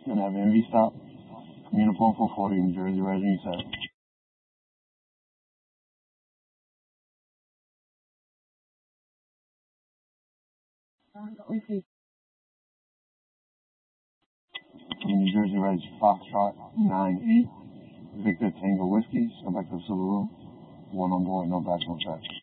Gonna have Envy stop. Uniform 440, New Jersey, Rising 7. New Jersey, Rising Foxtrot 9-8. Victor Tango Whiskey, so back to the Silver Room. One on board, no back, no track.